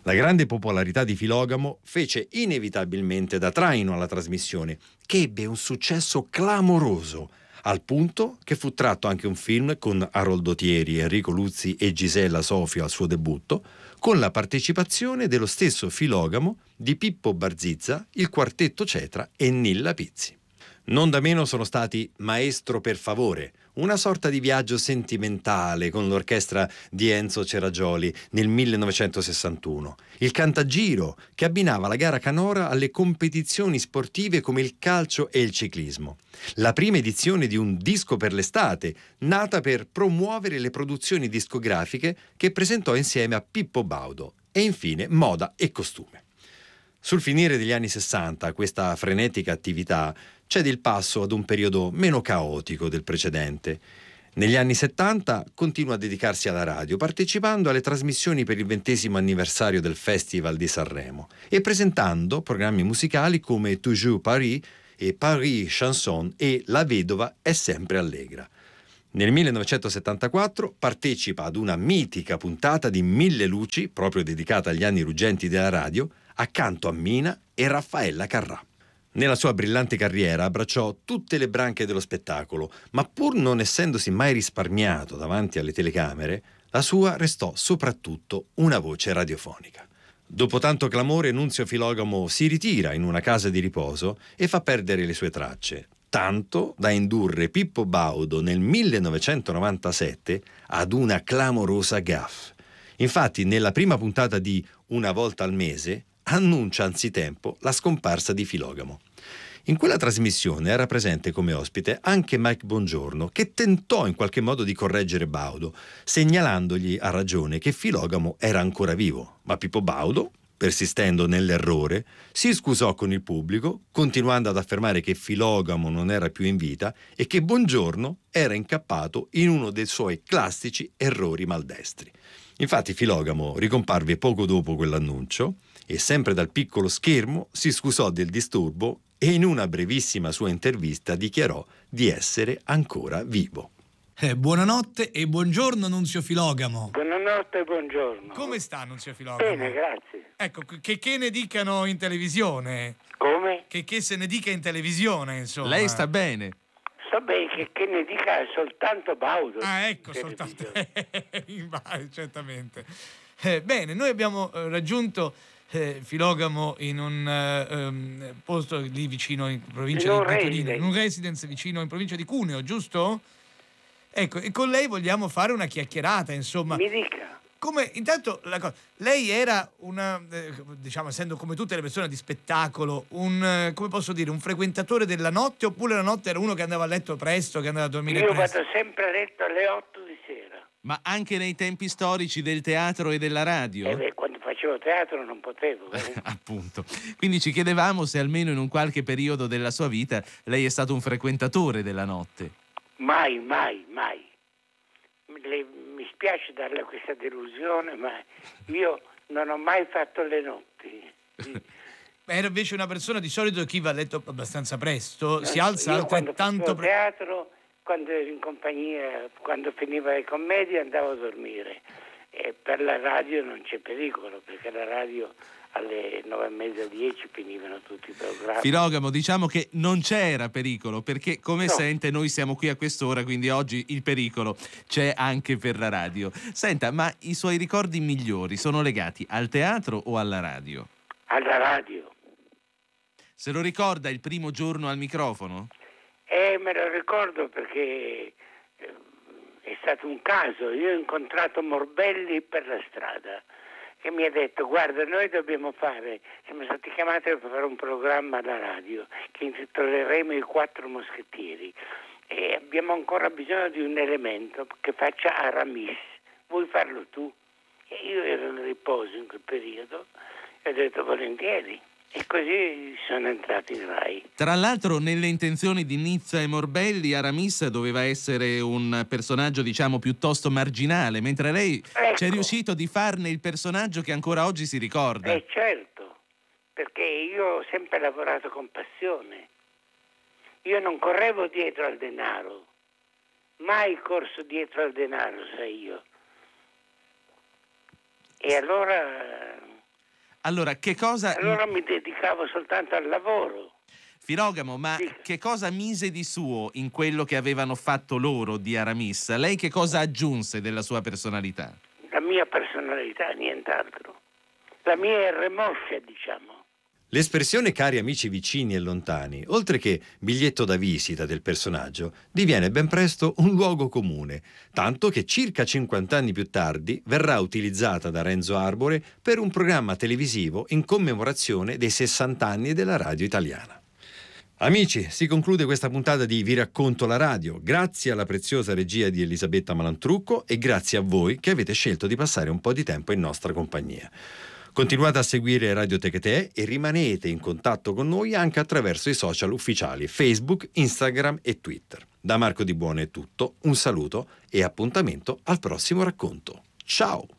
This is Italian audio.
La grande popolarità di Filogamo fece inevitabilmente da traino alla trasmissione, che ebbe un successo clamoroso, al punto che fu tratto anche un film con Aroldo Thieri, Enrico Luzzi e Gisella Sofio al suo debutto, con la partecipazione dello stesso Filogamo, di Pippo Barzizza, il Quartetto Cetra e Nilla Pizzi. Non da meno sono stati Maestro per favore, una sorta di viaggio sentimentale con l'orchestra di Enzo Ceragioli nel 1961. Il Cantagiro, che abbinava la gara canora alle competizioni sportive come il calcio e il ciclismo. La prima edizione di un disco per l'estate, nata per promuovere le produzioni discografiche che presentò insieme a Pippo Baudo. E infine moda e costume. Sul finire degli anni 60, questa frenetica attività cede il passo ad un periodo meno caotico del precedente. Negli anni 70 continua a dedicarsi alla radio, partecipando alle trasmissioni per il 20° anniversario del Festival di Sanremo e presentando programmi musicali come Toujours Paris e Paris Chanson e La vedova è sempre allegra. Nel 1974 partecipa ad una mitica puntata di Mille luci, proprio dedicata agli anni ruggenti della radio, accanto a Mina e Raffaella Carrà. Nella sua brillante carriera abbracciò tutte le branche dello spettacolo, ma pur non essendosi mai risparmiato davanti alle telecamere, la sua restò soprattutto una voce radiofonica. Dopo tanto clamore, Nunzio Filogamo si ritira in una casa di riposo e fa perdere le sue tracce, tanto da indurre Pippo Baudo nel 1997 ad una clamorosa gaffe. Infatti, nella prima puntata di Una volta al mese, annuncia anzitempo la scomparsa di Filogamo. In quella trasmissione era presente come ospite anche Mike Bongiorno, che tentò in qualche modo di correggere Baudo, segnalandogli a ragione che Filogamo era ancora vivo, ma Pippo Baudo, persistendo nell'errore, si scusò con il pubblico, continuando ad affermare che Filogamo non era più in vita e che Bongiorno era incappato in uno dei suoi classici errori maldestri. Infatti Filogamo ricomparve poco dopo quell'annuncio e sempre dal piccolo schermo si scusò del disturbo e in una brevissima sua intervista dichiarò di essere ancora vivo. Buonanotte e buongiorno Nunzio Filogamo. Buonanotte e buongiorno. Come sta Nunzio Filogamo? Bene, grazie. Ecco, che ne dicano in televisione? Come? Che se ne dica in televisione, insomma. Lei sta bene? So bene che ne dica soltanto Baudo. Ah, ecco, soltanto. Certamente. Bene, noi abbiamo raggiunto Filogamo in un posto lì vicino in provincia di Pratolino, in un residence vicino in provincia di Cuneo, giusto? Ecco, e con lei vogliamo fare una chiacchierata, insomma. Mi dica. Come, intanto, lei era una, diciamo, essendo come tutte le persone di spettacolo, come posso dire, un frequentatore della notte, oppure la notte era uno che andava a letto presto, che andava a dormire presto? Io vado sempre a letto alle 8 di sera. Ma anche nei tempi storici del teatro e della radio? Quando facevo teatro non potevo. Appunto. Quindi ci chiedevamo se almeno in un qualche periodo della sua vita lei è stato un frequentatore della notte. Mai. Mi spiace darle questa delusione, ma io non ho mai fatto le notti. Era invece una persona, di solito chi va a letto abbastanza presto, si alza altrettanto presto. Teatro, quando ero in compagnia, quando finiva le commedie andavo a dormire. E per la radio non c'è pericolo, perché la radio alle 9:30, 10 finivano tutti i programmi. Filogamo, diciamo che non c'era pericolo, perché come sente noi siamo qui a quest'ora, quindi oggi il pericolo c'è anche per la radio. Senta, ma i suoi ricordi migliori sono legati al teatro o alla radio? Alla radio. Se lo ricorda il primo giorno al microfono? Me lo ricordo perché è stato un caso. Io ho incontrato Morbelli per la strada e mi ha detto: guarda, noi siamo stati chiamati per fare un programma alla radio che intitoleremo I Quattro Moschettieri e abbiamo ancora bisogno di un elemento che faccia Aramis, vuoi farlo tu? E io ero in riposo in quel periodo e ho detto volentieri. E così sono entrati in Rai. Tra l'altro, nelle intenzioni di Nizza e Morbelli, Aramis doveva essere un personaggio, diciamo, piuttosto marginale, mentre lei c'è riuscito di farne il personaggio che ancora oggi si ricorda. Certo, perché io ho sempre lavorato con passione. Io non correvo dietro al denaro, mai corso dietro al denaro, sai io. E allora Allora, Allora mi dedicavo soltanto al lavoro. Filogamo, ma che cosa mise di suo in quello che avevano fatto loro di Aramis? Lei che cosa aggiunse della sua personalità? La mia personalità, nient'altro. La mia R moscia, diciamo. L'espressione cari amici vicini e lontani, oltre che biglietto da visita del personaggio, diviene ben presto un luogo comune, tanto che circa 50 anni più tardi verrà utilizzata da Renzo Arbore per un programma televisivo in commemorazione dei 60 anni della radio italiana. Amici, si conclude questa puntata di Vi racconto la radio, grazie alla preziosa regia di Elisabetta Malantrucco e grazie a voi che avete scelto di passare un po' di tempo in nostra compagnia. Continuate a seguire Radio Tecate e rimanete in contatto con noi anche attraverso i social ufficiali Facebook, Instagram e Twitter. Da Marco Di Buono è tutto, un saluto e appuntamento al prossimo racconto. Ciao!